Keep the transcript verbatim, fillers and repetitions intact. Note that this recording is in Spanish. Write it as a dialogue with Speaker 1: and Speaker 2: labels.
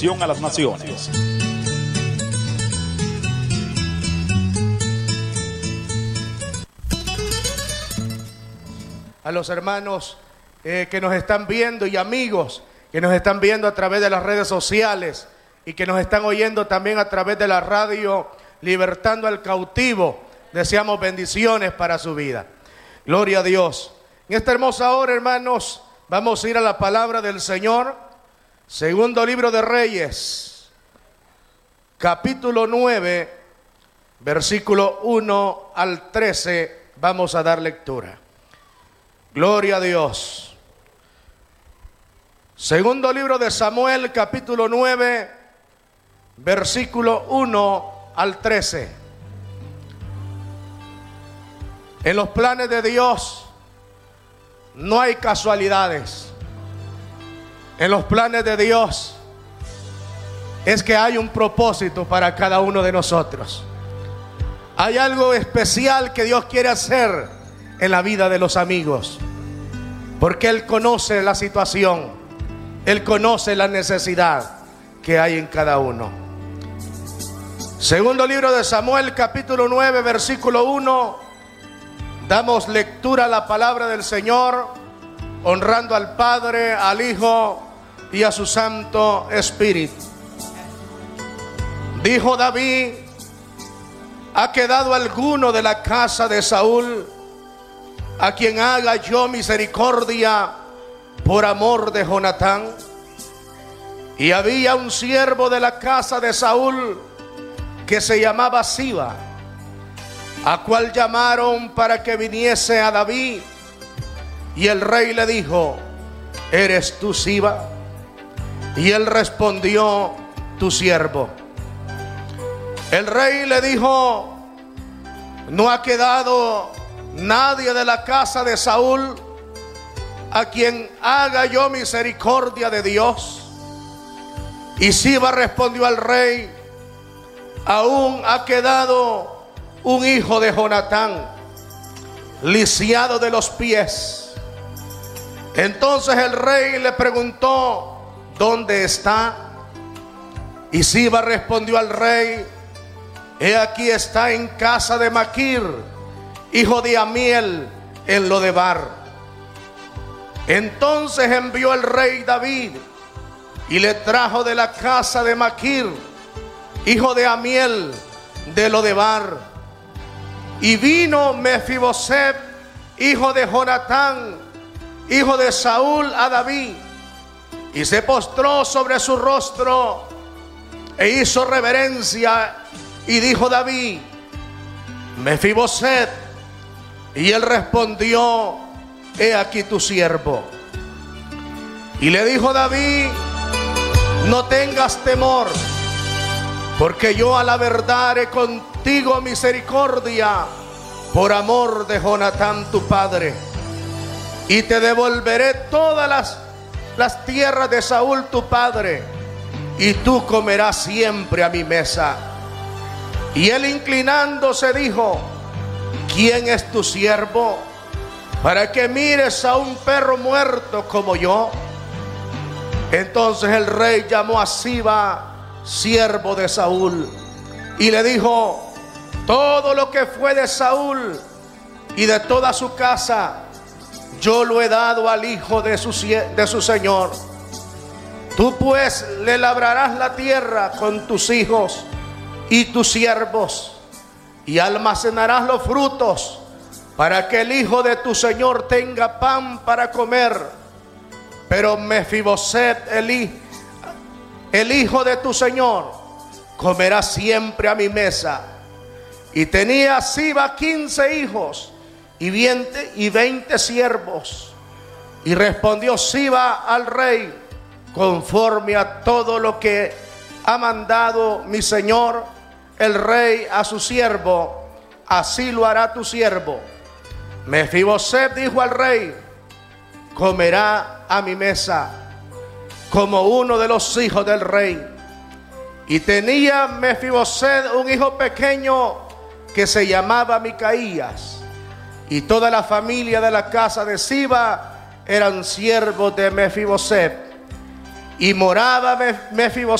Speaker 1: salvación a las naciones.
Speaker 2: A los hermanos eh, que nos están viendo y amigos que nos están viendo a través de las redes sociales y que nos están oyendo también a través de la radio Libertando al Cautivo, deseamos bendiciones para su vida. Gloria a Dios. En esta hermosa hora, hermanos, vamos a ir a la palabra del Señor. Segundo libro de Reyes, capítulo nueve, versículo uno al trece, vamos a dar lectura. Gloria a Dios. Segundo libro de Samuel, capítulo nueve, versículo uno al trece. En los planes de Dios no hay casualidades. En los planes de Dios es que hay un propósito para cada uno de nosotros. Hay algo especial que Dios quiere hacer en la vida de los amigos, porque Él conoce la situación, Él conoce la necesidad que hay en cada uno. Segundo libro de Samuel, capítulo nueve, versículo uno. Damos lectura a la palabra del Señor, honrando al Padre, al Hijo y a su Santo Espíritu. Dijo David: ¿ha quedado alguno de la casa de Saúl a quien haga yo misericordia por amor de Jonatán? Y había un siervo de la casa de Saúl que se llamaba Siba, a cual llamaron para que viniese a David. Y el rey le dijo: ¿eres tú Siba? Y él respondió: tu siervo. El rey le dijo: ¿no ha quedado nadie de la casa de Saúl a quien haga yo misericordia de Dios? Y Siba respondió al rey: aún ha quedado un hijo de Jonatán, lisiado de los pies. Entonces el rey le preguntó: ¿dónde está? Y Siba respondió al rey: he aquí está en casa de Maquir, hijo de Amiel, en Lodebar. Entonces envió el rey David y le trajo de la casa de Maquir, hijo de Amiel, de Lodebar. Y vino Mefiboset, hijo de Jonatán, hijo de Saúl, a David, y se postró sobre su rostro e hizo reverencia. Y dijo David: Mefiboset. Y él respondió: he aquí tu siervo. Y le dijo David: no tengas temor, porque yo a la verdad haré contigo misericordia por amor de Jonatán tu padre, y te devolveré todas las, las tierras de Saúl tu padre, y tú comerás siempre a mi mesa. Y él, inclinándose, dijo: ¿quién es tu siervo para que mires a un perro muerto como yo? Entonces el rey llamó a Siba, siervo de Saúl, y le dijo: todo lo que fue de Saúl y de toda su casa, yo lo he dado al hijo de su, de su señor. Tú pues le labrarás la tierra con tus hijos y tus siervos, y almacenarás los frutos, para que el hijo de tu señor tenga pan para comer. Pero Mefiboset, el, el hijo de tu señor, comerá siempre a mi mesa. Y tenía Siba quince hijos y veinte, y veinte siervos. Y respondió Siba al rey: conforme a todo lo que ha mandado mi señor el rey a su siervo, así lo hará tu siervo. Mefiboset dijo al rey: comerá a mi mesa como uno de los hijos del rey. Y tenía Mefiboset un hijo pequeño que se llamaba Micaías, y toda la familia de la casa de Siba eran siervos de Mefiboset. Y moraba Mefiboset